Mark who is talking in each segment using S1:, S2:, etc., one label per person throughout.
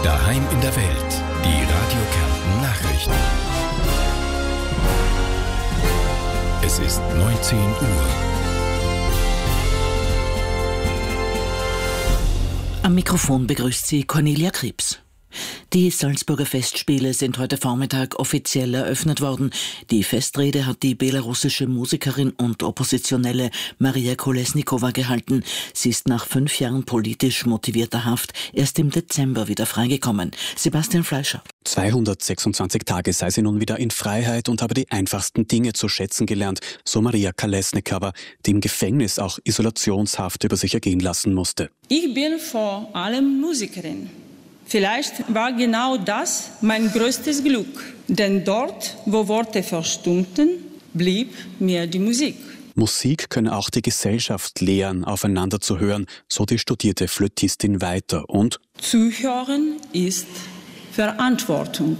S1: Daheim in der Welt. Die Radio Kärnten Nachrichten. Es ist 19 Uhr.
S2: Am Mikrofon begrüßt sie Cornelia Krebs. Die Salzburger Festspiele sind heute Vormittag offiziell eröffnet worden. Die Festrede hat die belarussische Musikerin und Oppositionelle Maria Kolesnikova gehalten. Sie ist nach 5 Jahren politisch motivierter Haft erst im Dezember wieder freigekommen. Sebastian Fleischer.
S3: 226 Tage sei sie nun wieder in Freiheit und habe die einfachsten Dinge zu schätzen gelernt, so Maria Kolesnikova, die im Gefängnis auch Isolationshaft über sich ergehen lassen musste.
S4: Ich bin vor allem Musikerin. Vielleicht war genau das mein größtes Glück, denn dort, wo Worte verstummten, blieb mir die Musik.
S3: Musik könne auch die Gesellschaft lehren, aufeinander zu hören, so die studierte Flötistin weiter. Und
S4: Zuhören ist Verantwortung.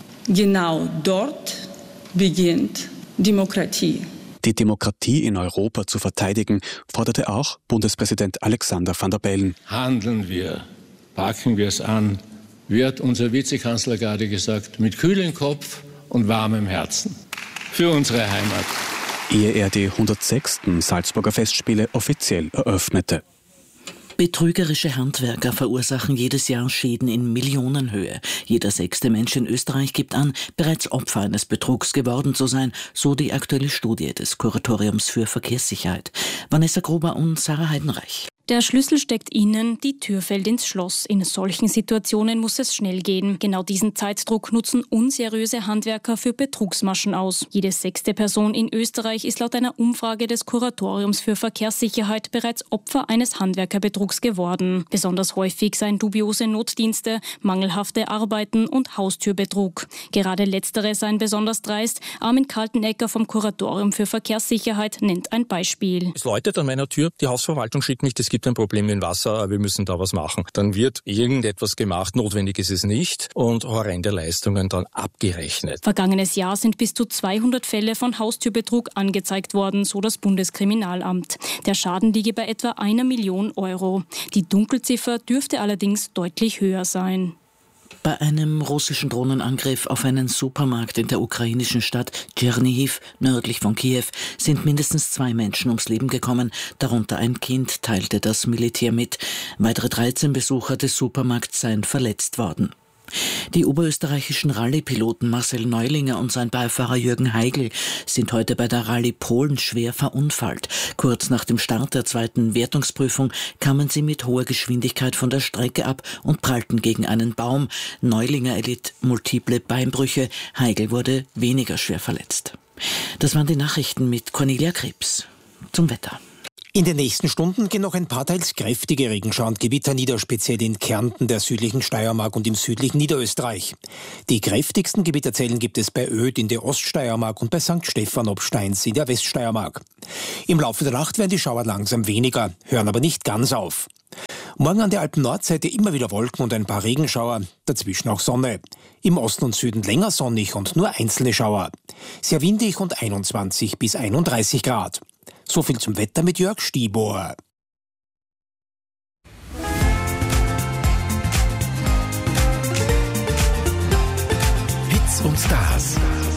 S4: Genau dort beginnt Demokratie.
S3: Die Demokratie in Europa zu verteidigen, forderte auch Bundespräsident Alexander Van der Bellen.
S5: Handeln wir. Packen wir es an, wie hat unser Vizekanzler gerade gesagt, mit kühlem Kopf und warmem Herzen für unsere Heimat.
S3: Ehe er die 106. Salzburger Festspiele offiziell eröffnete.
S2: Betrügerische Handwerker verursachen jedes Jahr Schäden in Millionenhöhe. Jeder 6. Mensch in Österreich gibt an, bereits Opfer eines Betrugs geworden zu sein, so die aktuelle Studie des Kuratoriums für Verkehrssicherheit. Vanessa Gruber und Sarah Heidenreich.
S6: Der Schlüssel steckt innen, die Tür fällt ins Schloss. In solchen Situationen muss es schnell gehen. Genau diesen Zeitdruck nutzen unseriöse Handwerker für Betrugsmaschen aus. Jede 6. Person in Österreich ist laut einer Umfrage des Kuratoriums für Verkehrssicherheit bereits Opfer eines Handwerkerbetrugs geworden. Besonders häufig seien dubiose Notdienste, mangelhafte Arbeiten und Haustürbetrug. Gerade letztere seien besonders dreist. Armin Kaltenecker vom Kuratorium für Verkehrssicherheit nennt ein Beispiel.
S7: Es läutet an meiner Tür, die Hausverwaltung schickt mich, es gibt ein Problem mit dem Wasser, wir müssen da was machen. Dann wird irgendetwas gemacht, notwendig ist es nicht und horrende Leistungen dann abgerechnet.
S6: Vergangenes Jahr sind bis zu 200 Fälle von Haustürbetrug angezeigt worden, so das Bundeskriminalamt. Der Schaden liege bei etwa 1 Million Euro. Die Dunkelziffer dürfte allerdings deutlich höher sein.
S2: Bei einem russischen Drohnenangriff auf einen Supermarkt in der ukrainischen Stadt Tschernihiv, nördlich von Kiew, sind mindestens 2 Menschen ums Leben gekommen, darunter ein Kind, teilte das Militär mit. Weitere 13 Besucher des Supermarkts seien verletzt worden. Die oberösterreichischen Rallye-Piloten Marcel Neulinger und sein Beifahrer Jürgen Heigl sind heute bei der Rallye Polen schwer verunfallt. Kurz nach dem Start der 2. Wertungsprüfung kamen sie mit hoher Geschwindigkeit von der Strecke ab und prallten gegen einen Baum. Neulinger erlitt multiple Beinbrüche, Heigl wurde weniger schwer verletzt. Das waren die Nachrichten mit Cornelia Krebs. Zum Wetter.
S8: In den nächsten Stunden gehen noch ein paar teils kräftige Regenschauer und Gewitter nieder, speziell in Kärnten, der südlichen Steiermark und im südlichen Niederösterreich. Die kräftigsten Gewitterzellen gibt es bei Oedt in der Oststeiermark und bei St. Stephan ob Steins in der Weststeiermark. Im Laufe der Nacht werden die Schauer langsam weniger, hören aber nicht ganz auf. Morgen an der Alpen-Nordseite immer wieder Wolken und ein paar Regenschauer, dazwischen auch Sonne. Im Osten und Süden länger sonnig und nur einzelne Schauer. Sehr windig und 21 bis 31 Grad. So viel zum Wetter mit Jörg Stiebohr.
S1: Hits und Stars.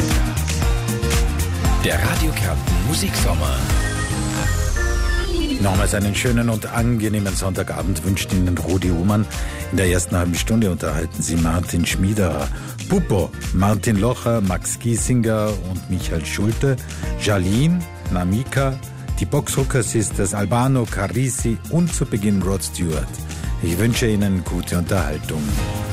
S1: Der Radio Kärnten Musiksommer.
S9: Nochmals einen schönen und angenehmen Sonntagabend wünscht Ihnen Rudi Uhrmann. In der ersten halben Stunde unterhalten Sie Martin Schmiederer, Pupo, Martin Locher, Max Giesinger und Michael Schulte, Jalin, Namika, die Boxhooker Sisters, Albano, Carisi und zu Beginn Rod Stewart. Ich wünsche Ihnen gute Unterhaltung.